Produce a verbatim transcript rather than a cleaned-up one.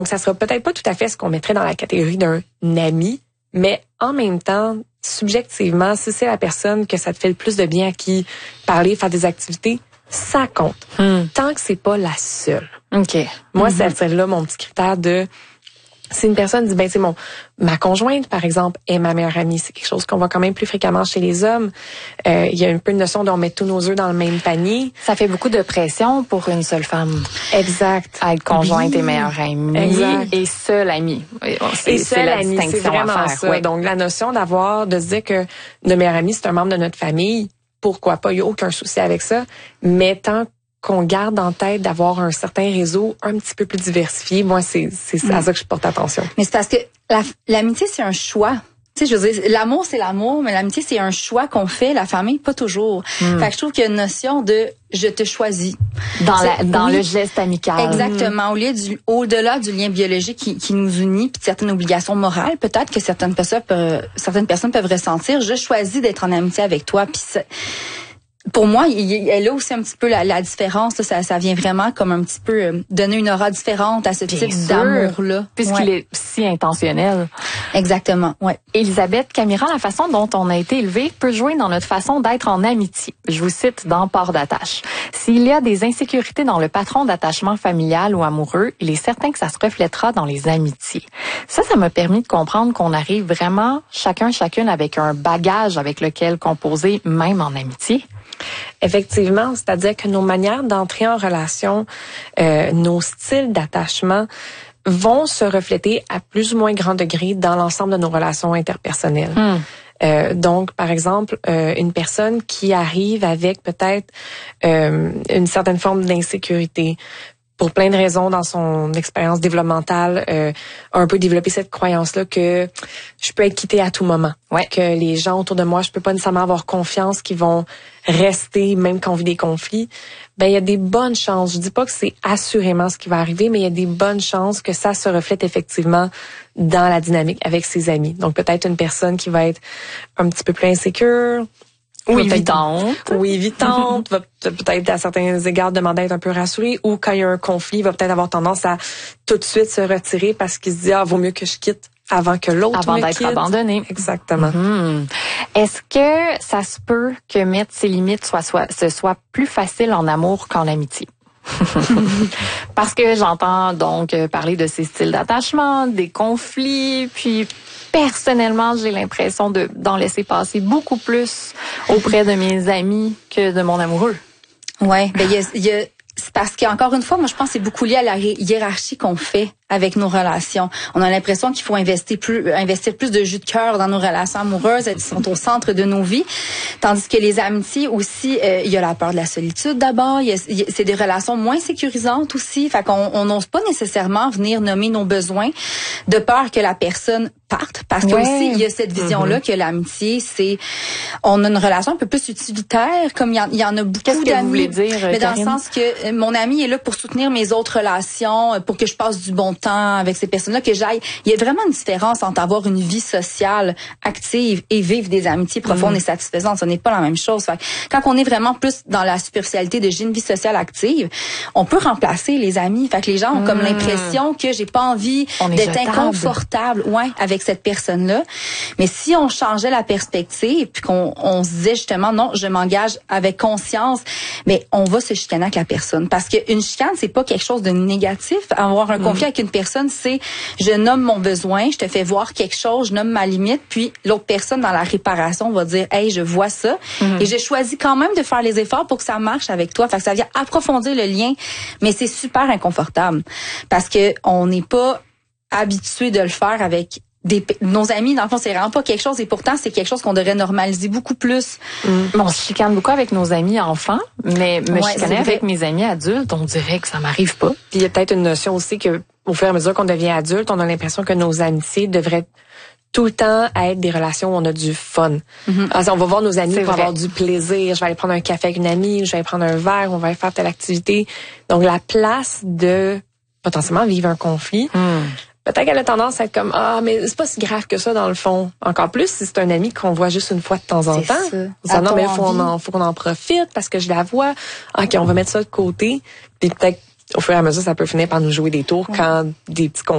Donc, ça sera peut-être pas tout à fait ce qu'on mettrait dans la catégorie d'un ami, mais en même temps, subjectivement, si c'est la personne que ça te fait le plus de bien à qui parler, faire des activités, ça compte. Mm. Tant que c'est pas la seule. OK. Moi, Mm-hmm. c'est là mon petit critère de... Si une personne dit, ben, c'est mon, ma conjointe, par exemple, est ma meilleure amie, c'est quelque chose qu'on voit quand même plus fréquemment chez les hommes. Euh, il y a un peu une notion d'on met tous nos œufs dans le même panier. Ça fait beaucoup de pression pour une seule femme. Exact. À être conjointe oui. et meilleure amie. Exact. Et seule amie. C'est, et seule la amie, c'est vraiment à faire. ça. Ouais. Donc, la notion d'avoir, de se dire que notre meilleure amie, c'est un membre de notre famille, pourquoi pas, il n'y a aucun souci avec ça. Mais tant qu'on garde en tête d'avoir un certain réseau un petit peu plus diversifié, moi, c'est, c'est à ça que je porte attention. Mais c'est parce que la, l'amitié, c'est un choix. Tu sais, je veux dire, l'amour, c'est l'amour, mais l'amitié, c'est un choix qu'on fait, la famille, pas toujours. Mm. Fait que je trouve qu'il y a une notion de « je te choisis ». Dans, la, dans oui, le geste amical. Exactement. Au lieu du, au-delà du lien biologique qui, qui nous unit, puis de certaines obligations morales, peut-être que certaines personnes peuvent, certaines personnes peuvent ressentir « je choisis d'être en amitié avec toi ». Puis pour moi, il y a là aussi un petit peu la, la différence. Là, ça, ça vient vraiment comme un petit peu euh, donner une aura différente à ce Bien type sûr, d'amour-là. Puisqu'il ouais. est si intentionnel. Exactement, ouais. Élisabeth Camiran, la façon dont on a été élevé peut jouer dans notre façon d'être en amitié. Je vous cite dans Port d'attache. S'il y a des insécurités dans le patron d'attachement familial ou amoureux, il est certain que ça se reflètera dans les amitiés. Ça, ça m'a permis de comprendre qu'on arrive vraiment chacun, chacune avec un bagage avec lequel composer, même en amitié. Effectivement, c'est-à-dire que nos manières d'entrer en relation, euh, nos styles d'attachement vont se refléter à plus ou moins grand degré dans l'ensemble de nos relations interpersonnelles. Hmm. Euh, donc, par exemple, euh, une personne qui arrive avec peut-être euh, une certaine forme d'insécurité, pour plein de raisons dans son expérience développementale, euh, a un peu développé cette croyance-là que je peux être quittée à tout moment. Ouais. Que les gens autour de moi, je peux pas nécessairement avoir confiance qu'ils vont rester même quand on vit des conflits. Ben, il y a des bonnes chances. Je dis pas que c'est assurément ce qui va arriver, mais il y a des bonnes chances que ça se reflète effectivement dans la dynamique avec ses amis. Donc, peut-être une personne qui va être un petit peu plus insécure, ou évitante. Ou évitante, va peut-être à certains égards demander à être un peu rassurée, ou quand il y a un conflit, va peut-être avoir tendance à tout de suite se retirer parce qu'il se dit, ah, vaut mieux que je quitte avant que l'autre avant me d'être quitte. abandonné. Exactement. Mm-hmm. Est-ce que ça se peut que mettre ses limites soit, soit, ce soit plus facile en amour qu'en amitié? Parce que j'entends donc parler de ces styles d'attachement, des conflits, puis personnellement, j'ai l'impression de d'en laisser passer beaucoup plus auprès de mes amis que de mon amoureux. Ouais, ben il y a, y a c'est parce qu'encore une fois, moi je pense que c'est beaucoup lié à la hiérarchie qu'on fait avec nos relations. On a l'impression qu'il faut investir plus, investir plus de jus de cœur dans nos relations amoureuses, elles sont au centre de nos vies. Tandis que les amitiés aussi, euh, il y a la peur de la solitude d'abord, il y a, il y a, c'est des relations moins sécurisantes aussi. Fait qu'on n'ose pas nécessairement venir nommer nos besoins de peur que la personne parte. Parce que ouais. aussi, il y a cette vision-là mm-hmm. que l'amitié, c'est, on a une relation un peu plus utilitaire, comme il y en, il y en a beaucoup Qu'est-ce d'amis. Que vous voulez dire, mais dans Karine? le sens que mon ami est là pour soutenir mes autres relations, pour que je passe du bon temps avec ces personnes-là, que j'aille. Il y a vraiment une différence entre avoir une vie sociale active et vivre des amitiés profondes mmh. et satisfaisantes. Ce n'est pas la même chose. Fait que quand on est vraiment plus dans la superficialité de j'ai une vie sociale active, on peut remplacer les amis. Fait que les gens ont mmh. comme l'impression que j'ai pas envie on d'être inconfortable, ouais, avec cette personne-là. Mais si on changeait la perspective puis qu'on on se disait justement non, je m'engage avec conscience, mais on va se chicaner avec la personne parce qu'une chicane c'est pas quelque chose de négatif. Avoir un conflit mmh. avec une personne, c'est je nomme mon besoin, je te fais voir quelque chose, je nomme ma limite, puis l'autre personne dans la réparation va dire hey, je vois ça mm-hmm. et je choisis quand même de faire les efforts pour que ça marche avec toi. Fait que ça vient approfondir le lien, mais c'est super inconfortable parce que on n'est pas habitué de le faire avec Des, nos amis. Dans le fond, c'est vraiment pas quelque chose et pourtant, c'est quelque chose qu'on devrait normaliser beaucoup plus. Mm. On se chicane beaucoup avec nos amis enfants, mais me ouais, chicaner avec mes amis adultes, on dirait que ça m'arrive pas. Puis il y a peut-être une notion aussi que au fur et à mesure qu'on devient adulte, on a l'impression que nos amitiés devraient tout le temps être des relations où on a du fun. Mm-hmm. Alors, on va voir nos amis c'est pour vrai. avoir du plaisir. Je vais aller prendre un café avec une amie, je vais aller prendre un verre, on va aller faire telle activité. Donc, la place de potentiellement vivre un conflit, mm. peut-être qu'elle a tendance à être comme ah mais c'est pas si grave que ça dans le fond. Encore plus si c'est un ami qu'on voit juste une fois de temps en c'est temps. Ça. Ça, non mais faut on en, faut qu'on en profite parce que je la vois. Ok, on va mettre ça de côté. Puis peut-être au fur et à mesure ça peut finir par nous jouer des tours ouais. quand des petits conflits